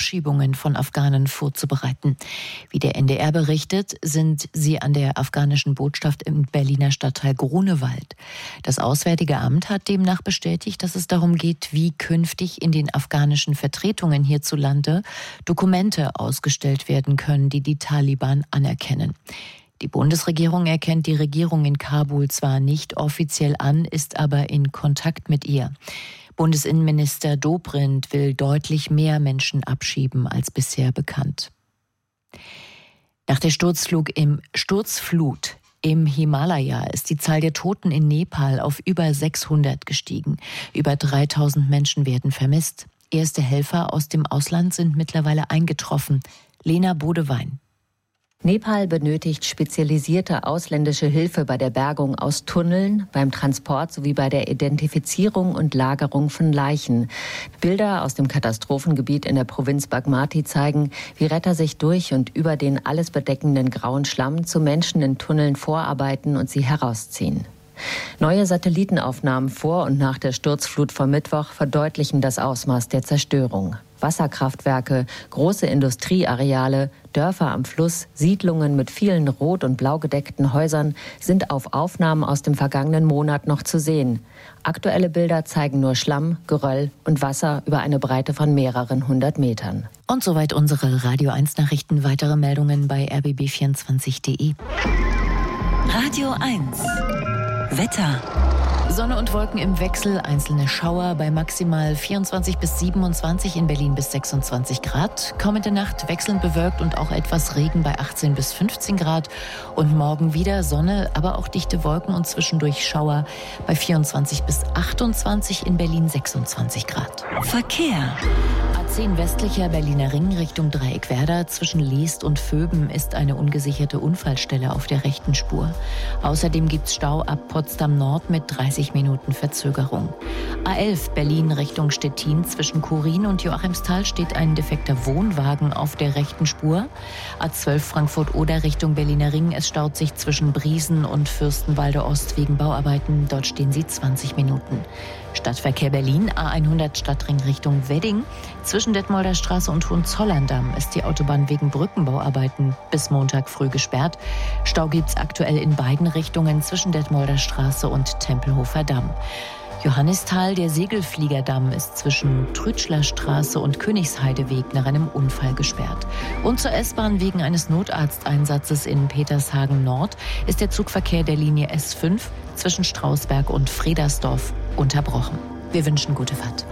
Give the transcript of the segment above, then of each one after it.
Abschiebungen von Afghanen vorzubereiten. Wie der NDR berichtet, sind sie an der afghanischen Botschaft im Berliner Stadtteil Grunewald. Das Auswärtige Amt hat demnach bestätigt, dass es darum geht, wie künftig in den afghanischen Vertretungen hierzulande Dokumente ausgestellt werden können, die die Taliban anerkennen. Die Bundesregierung erkennt die Regierung in Kabul zwar nicht offiziell an, ist aber in Kontakt mit ihr. Bundesinnenminister Dobrindt will deutlich mehr Menschen abschieben als bisher bekannt. Nach der Sturzflut im Himalaya ist die Zahl der Toten in Nepal auf über 600 gestiegen. Über 3000 Menschen werden vermisst. Erste Helfer aus dem Ausland sind mittlerweile eingetroffen. Lena Bodewein. Nepal benötigt spezialisierte ausländische Hilfe bei der Bergung aus Tunneln, beim Transport sowie bei der Identifizierung und Lagerung von Leichen. Bilder aus dem Katastrophengebiet in der Provinz Bagmati zeigen, wie Retter sich durch und über den alles bedeckenden grauen Schlamm zu Menschen in Tunneln vorarbeiten und sie herausziehen. Neue Satellitenaufnahmen vor und nach der Sturzflut vom Mittwoch verdeutlichen das Ausmaß der Zerstörung. Wasserkraftwerke, große Industrieareale, Dörfer am Fluss, Siedlungen mit vielen rot- und blau gedeckten Häusern sind auf Aufnahmen aus dem vergangenen Monat noch zu sehen. Aktuelle Bilder zeigen nur Schlamm, Geröll und Wasser über eine Breite von mehreren 100 Metern. Und soweit unsere Radio 1 Nachrichten. Weitere Meldungen bei rbb24.de. Radio 1 Wetter. Sonne und Wolken im Wechsel, einzelne Schauer bei maximal 24 bis 27, in Berlin bis 26 Grad. Kommende Nacht wechselnd bewölkt und auch etwas Regen bei 18 bis 15 Grad. Und morgen wieder Sonne, aber auch dichte Wolken und zwischendurch Schauer bei 24 bis 28, in Berlin 26 Grad. Verkehr. A10 westlicher Berliner Ring Richtung Dreieckwerder. Zwischen Leest und Vöben ist eine ungesicherte Unfallstelle auf der rechten Spur. Außerdem gibt's Stau ab Potsdam Nord mit 30 Minuten Verzögerung. A11 Berlin Richtung Stettin. Zwischen Kurin und Joachimsthal steht ein defekter Wohnwagen auf der rechten Spur. A12 Frankfurt-Oder Richtung Berliner Ring. Es staut sich zwischen Briesen und Fürstenwalde Ost wegen Bauarbeiten. Dort stehen sie 20 Minuten. Stadtverkehr Berlin, A100 Stadtring Richtung Wedding. Zwischen Detmolder Straße und Hohenzollern-Damm ist die Autobahn wegen Brückenbauarbeiten bis Montag früh gesperrt. Stau gibt's aktuell in beiden Richtungen zwischen Detmolder Straße und Tempelhofer Damm. Johannisthal, der Segelfliegerdamm, ist zwischen Trütschler Straße und Königsheideweg nach einem Unfall gesperrt. Und zur S-Bahn wegen eines Notarzteinsatzes in Petershagen Nord ist der Zugverkehr der Linie S5 zwischen Strausberg und Fredersdorf unterbrochen. Wir wünschen gute Fahrt.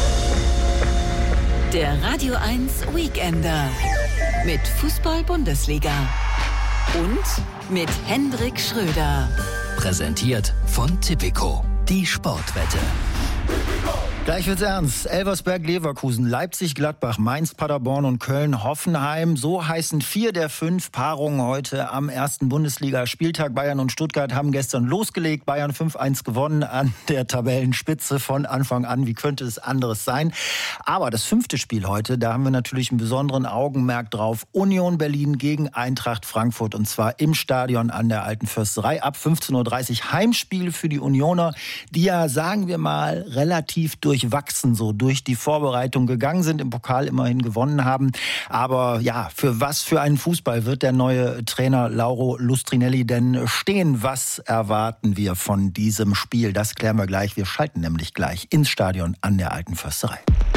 Der Radio 1 Weekender mit Fußball-Bundesliga und mit Hendrik Schröder. Präsentiert von Tipico, die Sportwette. Gleich wird's ernst. Elversberg, Leverkusen, Leipzig, Gladbach, Mainz, Paderborn und Köln, Hoffenheim. So heißen 4 der 5 Paarungen heute am ersten Bundesliga-Spieltag. Bayern und Stuttgart haben gestern losgelegt. Bayern 5-1 gewonnen an der Tabellenspitze von Anfang an. Wie könnte es anderes sein? Aber das 5. Spiel heute, da haben wir natürlich einen besonderen Augenmerk drauf. Union Berlin gegen Eintracht Frankfurt, und zwar im Stadion an der Alten Försterei. Ab 15.30 Uhr Heimspiel für die Unioner, die ja, sagen wir mal, relativ durchwachsen so durch die Vorbereitung gegangen sind, im Pokal immerhin gewonnen haben. Aber ja, für was für einen Fußball wird der neue Trainer Lauro Lustrinelli denn stehen? Was erwarten wir von diesem Spiel? Das klären wir gleich. Wir schalten nämlich gleich ins Stadion an der Alten Försterei.